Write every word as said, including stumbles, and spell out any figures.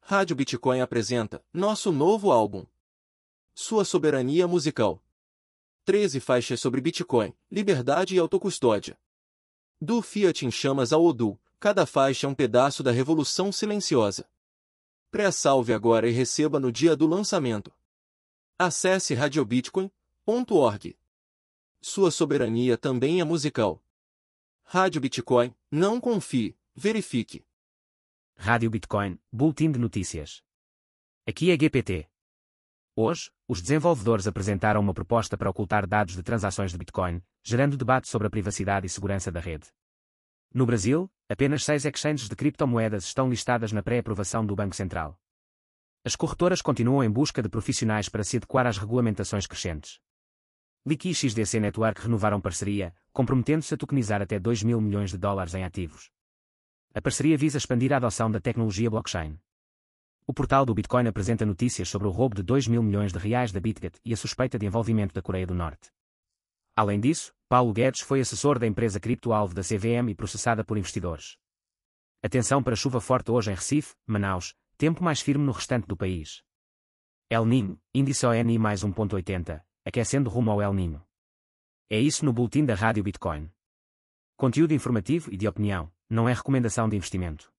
Rádio Bitcoin apresenta nosso novo álbum. Sua soberania musical. treze faixas sobre Bitcoin, liberdade e autocustódia. Do Fiat em chamas ao Odoo, cada faixa é um pedaço da revolução silenciosa. Pré-salve agora e receba no dia do lançamento. Acesse radiobitcoin ponto org. Sua soberania também é musical. Rádio Bitcoin, não confie, verifique. Rádio Bitcoin, Boletim de Notícias. Aqui é G P T. Hoje, os desenvolvedores apresentaram uma proposta para ocultar dados de transações de Bitcoin, gerando debate sobre a privacidade e segurança da rede. No Brasil, apenas seis exchanges de criptomoedas estão listadas na pré-aprovação do Banco Central. As corretoras continuam em busca de profissionais para se adequar às regulamentações crescentes. Liqui e X D C Network renovaram parceria, comprometendo-se a tokenizar até dois mil milhões de dólares em ativos. A parceria visa expandir a adoção da tecnologia blockchain. O portal do Bitcoin apresenta notícias sobre o roubo de dois mil milhões de reais da BitGet e a suspeita de envolvimento da Coreia do Norte. Além disso, Paulo Guedes foi assessor da empresa cripto-alvo da C V M e processada por investidores. Atenção para chuva forte hoje em Recife, Manaus, tempo mais firme no restante do país. El Niño, índice O N I mais um ponto oitenta, aquecendo rumo ao El Niño. É isso no boletim da Rádio Bitcoin. Conteúdo informativo e de opinião, não é recomendação de investimento.